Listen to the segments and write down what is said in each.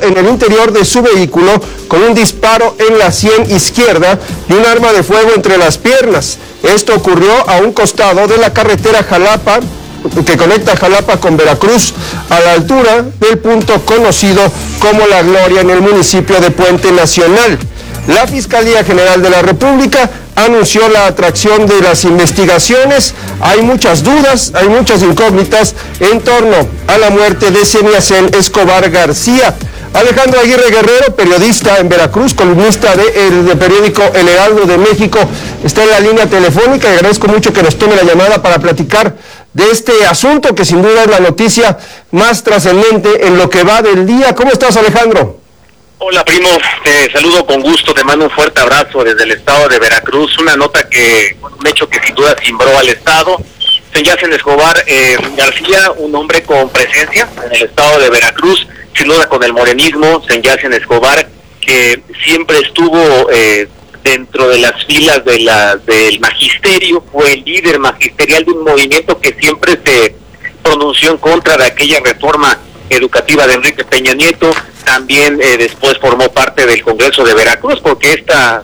en el interior de su vehículo con un disparo en la sien izquierda y un arma de fuego entre las piernas. Esto ocurrió a un costado de la carretera Jalapa, que conecta Jalapa con Veracruz, a la altura del punto conocido como La Gloria en el municipio de Puente Nacional. La Fiscalía General de la República anunció la atracción de las investigaciones. Hay muchas dudas, hay muchas incógnitas en torno a la muerte de Seniacen Escobar García. Alejandro Aguirre Guerrero, periodista en Veracruz, columnista del periódico El Heraldo de México, está en la línea telefónica y agradezco mucho que nos tome la llamada para platicar de este asunto que sin duda es la noticia más trascendente en lo que va del día. ¿Cómo estás, Alejandro? Hola, primo, te saludo con gusto, te mando un fuerte abrazo desde el estado de Veracruz. Una nota un hecho que sin duda cimbró al estado. Seniacen Escobar García, un hombre con presencia en el estado de Veracruz, sin duda con el morenismo. Seniacen Escobar, que siempre estuvo dentro de las filas del magisterio, fue el líder magisterial de un movimiento que siempre se pronunció en contra de aquella reforma educativa de Enrique Peña Nieto. También después formó parte del Congreso de Veracruz, porque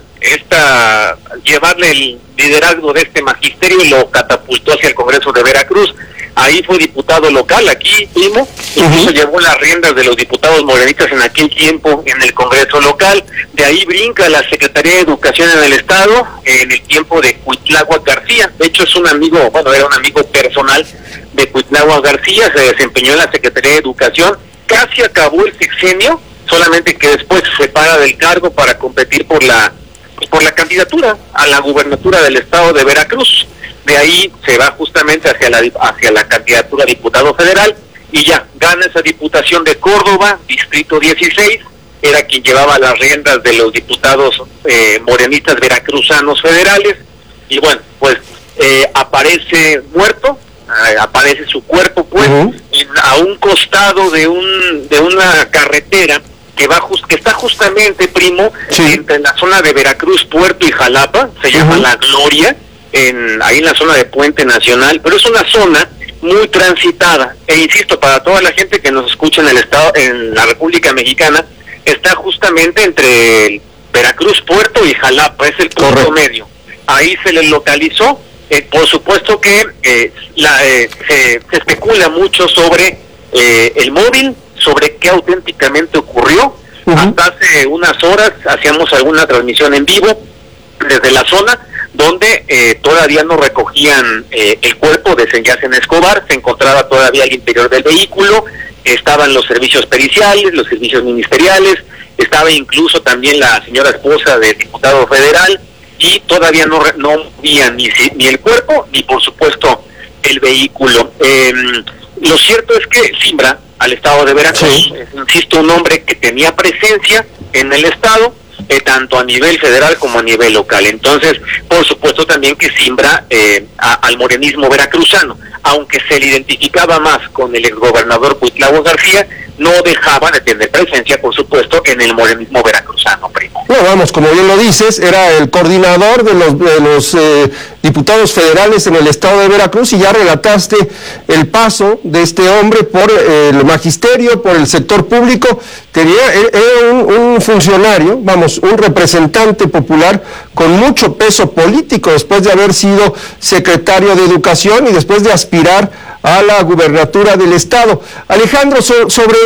llevarle el liderazgo de este magisterio lo catapultó hacia el Congreso de Veracruz. Ahí fue diputado local, aquí primo, incluso llevó las riendas de los diputados morenistas en aquel tiempo en el Congreso local. De ahí brinca la Secretaría de Educación en el Estado, en el tiempo de Cuitláhuac García. De hecho era un amigo personal de Cuitláhuac García, se desempeñó en la Secretaría de Educación. Casi acabó el sexenio, solamente que después se separa del cargo para competir por la candidatura a la gubernatura del estado de Veracruz. De ahí se va justamente hacia la candidatura a diputado federal y ya gana esa diputación de Córdoba, distrito 16, era quien llevaba las riendas de los diputados morenistas veracruzanos federales, y bueno, pues aparece muerto, aparece su cuerpo pues a un costado de una carretera que está justamente, primo, entre la zona de Veracruz, Puerto y Jalapa. Se llama La Gloria, ahí en la zona de Puente Nacional, pero es una zona muy transitada, e insisto, para toda la gente que nos escucha en el estado, en la República Mexicana, está justamente entre Veracruz, Puerto y Jalapa, es el punto medio. Ahí se les localizó. Por supuesto que se especula mucho sobre el móvil, sobre qué auténticamente ocurrió. Hasta hace unas horas hacíamos alguna transmisión en vivo desde la zona donde todavía no recogían el cuerpo de Seniacen Escobar. Se encontraba todavía al interior del vehículo, estaban los servicios periciales, los servicios ministeriales, estaba incluso también la señora esposa del diputado federal, y todavía no movían ni el cuerpo, ni por supuesto el vehículo. Lo cierto es que simbra al estado de Veracruz, insisto, un hombre que tenía presencia en el estado, tanto a nivel federal como a nivel local. Entonces, por supuesto también que simbra al morenismo veracruzano, aunque se le identificaba más con el exgobernador Cuitláhuac García, no dejaba de tener presencia, por supuesto, en el morenismo veracruzano, primo. No, vamos, como bien lo dices, era el coordinador de los diputados federales en el estado de Veracruz, y ya relataste el paso de este hombre por el magisterio, por el sector público. Era un funcionario, un representante popular con mucho peso político, después de haber sido secretario de Educación y después de aspirar a la gubernatura del estado. Alejandro, sobre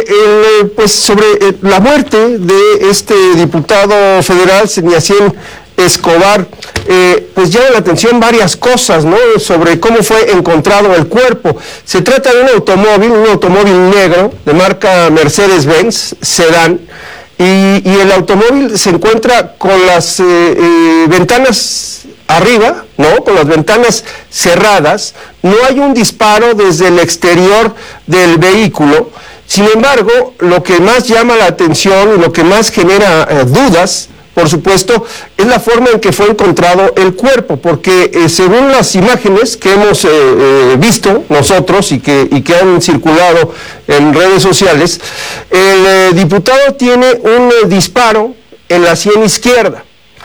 la muerte de este diputado federal, Seniacen Escobar, pues llama la atención varias cosas, ¿no? Sobre cómo fue encontrado el cuerpo. Se trata de un automóvil negro de marca Mercedes-Benz, sedán, y el automóvil se encuentra con las ventanas arriba, ¿no? Con las ventanas cerradas. No hay un disparo desde el exterior del vehículo. Sin embargo, lo que más llama la atención y lo que más genera dudas, por supuesto, es la forma en que fue encontrado el cuerpo, porque según las imágenes que hemos visto nosotros y que han circulado en redes sociales, el diputado tiene un disparo en la sien izquierda.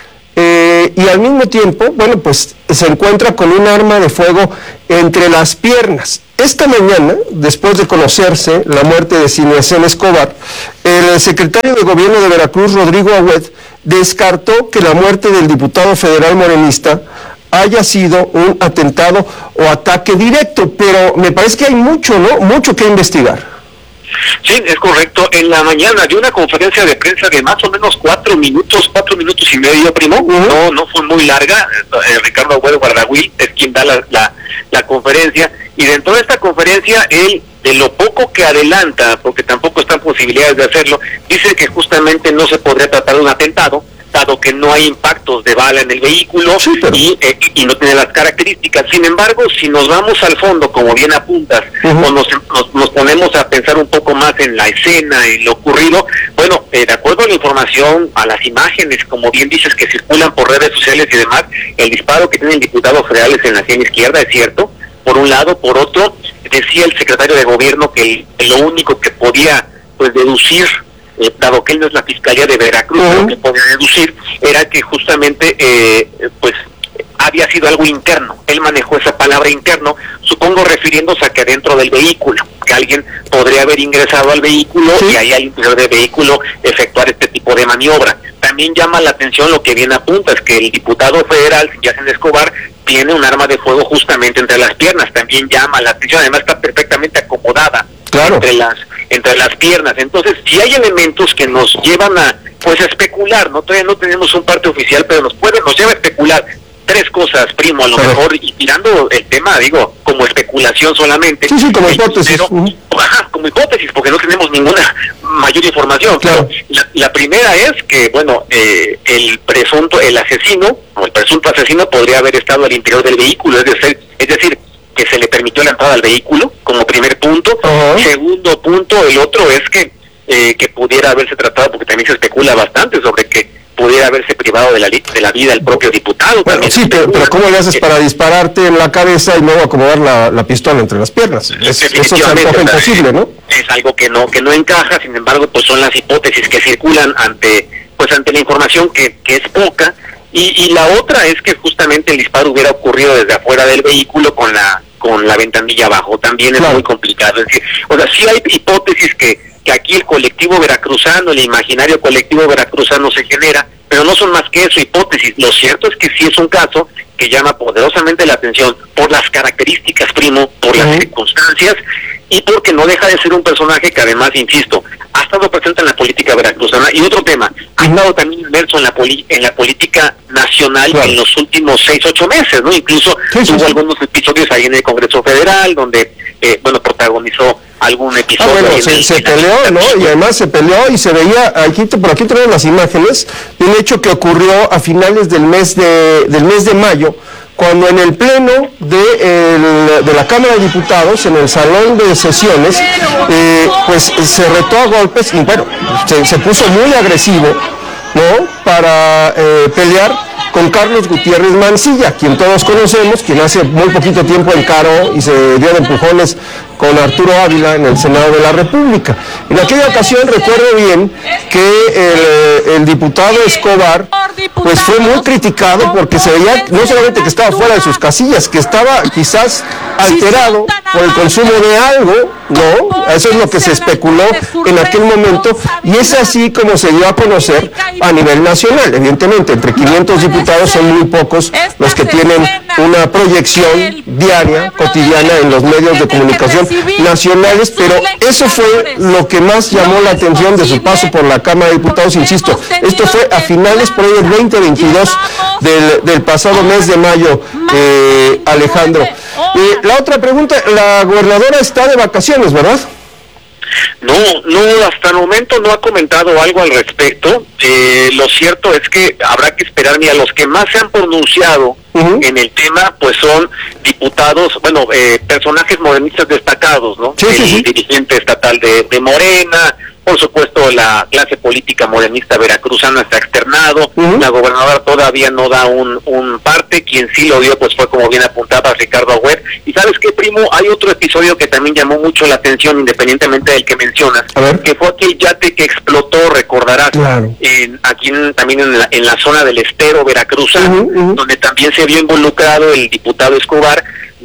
Y al mismo tiempo, bueno, pues se encuentra con un arma de fuego entre las piernas. esta mañana, después de conocerse la muerte de Sinacén Escobar, el secretario de Gobierno de Veracruz, Rodrigo Agüed, descartó que la muerte del diputado federal morenista haya sido un atentado o ataque directo, pero me parece que hay mucho, ¿no? Mucho que investigar. Sí, es correcto. En la mañana dio una conferencia de prensa de más o menos 4 minutos y medio, primo. No fue muy larga. Ricardo Agüed Guardahuil es quien da la conferencia, y dentro de esta conferencia él, de lo poco que adelanta, porque tampoco están posibilidades de hacerlo, dice que justamente no se podría tratar de un atentado, dado que no hay impactos de bala en el vehículo, sí, pero... y no tiene las características. Sin embargo, si nos vamos al fondo, como bien apuntas, o nos ponemos a pensar un poco más en la escena, en lo ocurrido, bueno, de acuerdo a la información, a las imágenes, como bien dices, que circulan por redes sociales y demás, el disparo que tienen diputados federales en la sien izquierda es cierto, por un lado. Por otro, decía el secretario de Gobierno que lo único que podía, pues, deducir, dado que él no es la Fiscalía de Veracruz, lo que podía deducir era que justamente pues había sido algo interno. Él manejó esa palabra interno, supongo refiriéndose a que dentro del vehículo, que alguien podría haber ingresado al vehículo, sí, y ahí al interior del vehículo efectuar este tipo de maniobra. También llama la atención lo que bien apunta, es que el diputado federal, Sinacén Escobar, tiene un arma de fuego justamente entre las piernas. También llama la atención, además está perfectamente acomodada, claro, entre las piernas. Entonces, si hay elementos que nos llevan a, pues, a especular, ¿no? Todavía no tenemos un parte oficial, pero nos lleva a especular tres cosas, primo, a lo mejor, y tirando el tema, digo, como especulación solamente. Sí, como hipótesis. Como hipótesis, porque no tenemos ninguna mayor información. Claro. Pero la primera es que, bueno, el asesino, o el presunto asesino, podría haber estado al interior del vehículo, es decir, que se le permitió la entrada al vehículo, como primer punto. Segundo punto, el otro es que pudiera haberse tratado, porque también se especula bastante sobre que pudiera haberse privado de la vida el propio diputado. Bueno, sí, pero ¿cómo le haces para dispararte en la cabeza y luego acomodar la pistola entre las piernas? Eso es algo imposible, ¿no? Es algo que no encaja. Sin embargo, pues son las hipótesis que circulan ante la información que es poca. Y la otra es que justamente el disparo hubiera ocurrido desde afuera del vehículo con la ventanilla abajo. También es muy complicado. Es decir, o sea, sí hay hipótesis que aquí el colectivo veracruzano, el imaginario colectivo veracruzano se genera, pero no son más que eso, hipótesis. Lo cierto es que sí es un caso que llama poderosamente la atención por las características, primo, por las circunstancias, y porque no deja de ser un personaje que además, insisto, ha estado presente en la política veracruzana. Y otro tema, ha estado también inmerso en la política nacional en los últimos 6-8 meses, ¿no? Incluso tuvo algunos episodios ahí en el Congreso Federal, donde, protagonizó algún episodio. Se peleó, ¿no? Y además se peleó y se veía, por aquí tenemos las imágenes, de un hecho que ocurrió a finales del mes de mayo, cuando en el pleno de la Cámara de Diputados, en el salón de sesiones, pues se retó a golpes y bueno, se puso muy agresivo, ¿no? Para pelear con Carlos Gutiérrez Mancilla, quien todos conocemos, quien hace muy poquito tiempo encaró y se dio de empujones con Arturo Ávila en el Senado de la República. En aquella ocasión recuerdo bien que el diputado Escobar pues fue muy criticado porque se veía no solamente que estaba fuera de sus casillas, que estaba quizás alterado por el consumo de algo, ¿no? Eso es lo que se especuló en aquel momento, y es así como se dio a conocer a nivel nacional. Evidentemente, entre 500 diputados son muy pocos los que tienen una proyección diaria, cotidiana en los medios de comunicación nacionales, pero eso fue lo que más llamó la atención de su paso por la Cámara de Diputados. Insisto, esto fue a finales por ahí del 2022 del pasado mes de mayo, Alejandro. La otra pregunta, la gobernadora está de vacaciones, ¿verdad? No, hasta el momento no ha comentado algo al respecto. Lo cierto es que habrá que esperar. Mira, los que más se han pronunciado en el tema, pues son diputados, personajes morenistas destacados, ¿no? El dirigente estatal de Morena, por supuesto la clase política morenista veracruzana está externado, la gobernadora todavía no da un parte, quien sí lo dio pues fue, como bien apuntaba, Ricardo Agüed. Y ¿sabes qué, primo? Hay otro episodio que también llamó mucho la atención, independientemente del que mencionas, que fue aquel yate que explotó, recordarás, también en la zona del estero veracruzano, donde también se vio involucrado el diputado Escobar.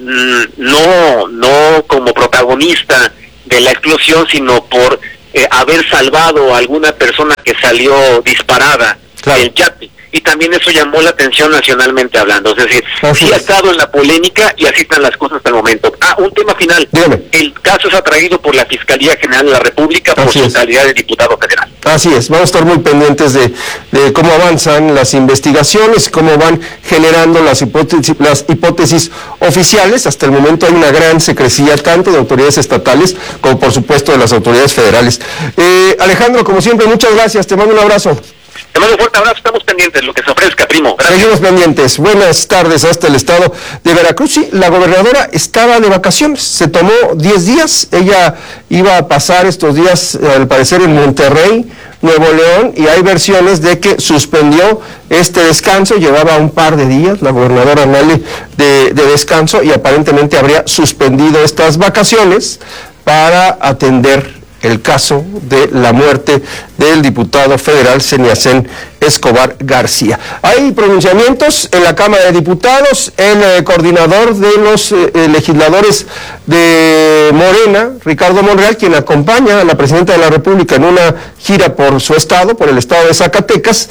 no como protagonista de la explosión, sino por haber salvado a alguna persona que salió disparada del yate. Y también eso llamó la atención nacionalmente hablando. Es decir, sí ha estado en la polémica y así están las cosas hasta el momento. Un tema final. Dígame. El caso es atraído por la Fiscalía General de la República por su calidad de diputado federal. Así es, vamos a estar muy pendientes de cómo avanzan las investigaciones, cómo van generando las hipótesis oficiales. Hasta el momento hay una gran secrecía, tanto de autoridades estatales como por supuesto de las autoridades federales. Alejandro, como siempre, muchas gracias, te mando un abrazo. Te mando un fuerte abrazo, estamos pendientes, lo que se ofrezca, primo. Gracias. Seguimos pendientes. Buenas tardes hasta el estado de Veracruz. Sí, la gobernadora estaba de vacaciones, se tomó 10 días, ella iba a pasar estos días, al parecer, en Monterrey, Nuevo León, y hay versiones de que suspendió este descanso, llevaba un par de días la gobernadora Nale de descanso y aparentemente habría suspendido estas vacaciones para atender el caso de la muerte del diputado federal Seniacén Escobar García. Hay pronunciamientos en la Cámara de Diputados. El coordinador de los legisladores de Morena, Ricardo Monreal, quien acompaña a la presidenta de la República en una gira por su estado, por el estado de Zacatecas,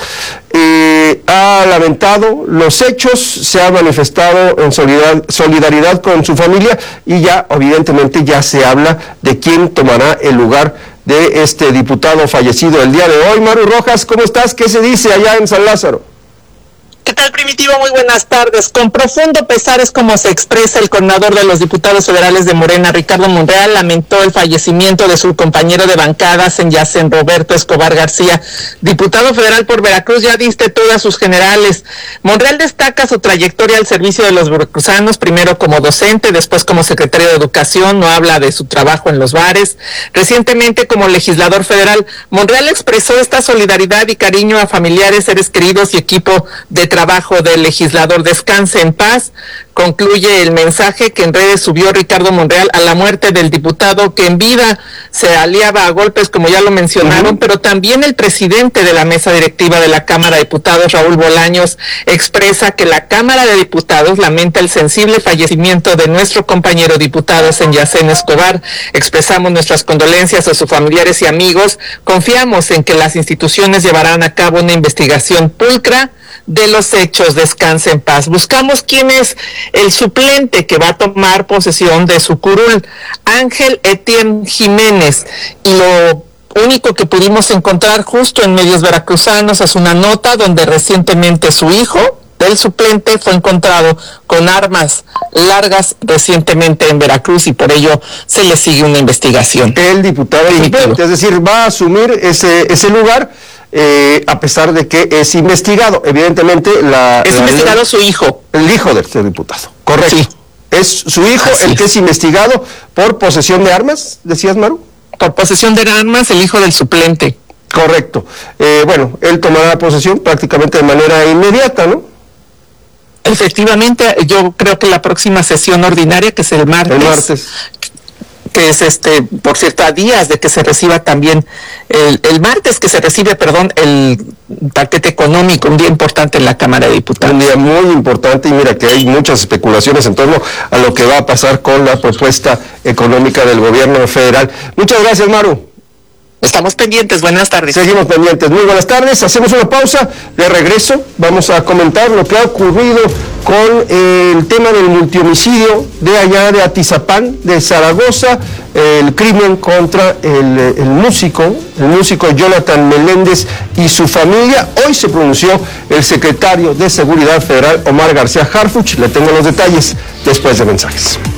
ha lamentado los hechos, se ha manifestado en solidaridad con su familia y ya, evidentemente, ya se habla de quién tomará el lugar de este diputado fallecido el día de hoy. Maru Rojas, ¿cómo estás? ¿Qué se dice allá en San Lázaro? ¿Qué tal, Primitivo? Muy buenas tardes. Con profundo pesar es como se expresa el coordinador de los diputados federales de Morena, Ricardo Monreal, lamentó el fallecimiento de su compañero de bancada, Seniacén Roberto Escobar García, diputado federal por Veracruz. Ya diste todas sus generales. Monreal destaca su trayectoria al servicio de los veracruzanos, primero como docente, después como secretario de Educación, no habla de su trabajo en los bares. Recientemente como legislador federal, Monreal expresó esta solidaridad y cariño a familiares, seres queridos y equipo de trabajo del legislador. Descanse en paz. Concluye el mensaje que en redes subió Ricardo Monreal a la muerte del diputado que en vida se aliaba a golpes, como ya lo mencionaron, pero también el presidente de la mesa directiva de la Cámara de Diputados, Raúl Bolaños, expresa que la Cámara de Diputados lamenta el sensible fallecimiento de nuestro compañero diputado Seniacén Escobar. Expresamos nuestras condolencias a sus familiares y amigos. Confiamos en que las instituciones llevarán a cabo una investigación pulcra de los hechos. Descanse en paz. Buscamos quién es el suplente que va a tomar posesión de su curul, Ángel Etienne Jiménez, y lo único que pudimos encontrar justo en medios veracruzanos es una nota donde recientemente su hijo del suplente fue encontrado con armas largas recientemente en Veracruz y por ello se le sigue una investigación. El diputado suplente, es decir, va a asumir ese lugar. A pesar de que es investigado, evidentemente investigado su hijo. El hijo del diputado, correcto. Sí. Es su hijo que es investigado por posesión de armas, decías, Maru. Por posesión de armas, el hijo del suplente. Correcto. Bueno, él tomará posesión prácticamente de manera inmediata, ¿no? Efectivamente, yo creo que la próxima sesión ordinaria, que es el martes. Que es por cierto, a días de que se reciba también, el martes que se recibe, el paquete económico, un día importante en la Cámara de Diputados. Un día muy importante y mira que hay muchas especulaciones en torno a lo que va a pasar con la propuesta económica del gobierno federal. Muchas gracias, Maru. Estamos pendientes, buenas tardes. Seguimos pendientes, muy buenas tardes, hacemos una pausa, de regreso vamos a comentar lo que ha ocurrido con el tema del multihomicidio de allá de Atizapán, de Zaragoza, el crimen contra el músico Jonathan Meléndez y su familia. Hoy se pronunció el secretario de Seguridad Federal, Omar García Harfuch. Le tengo los detalles después de mensajes.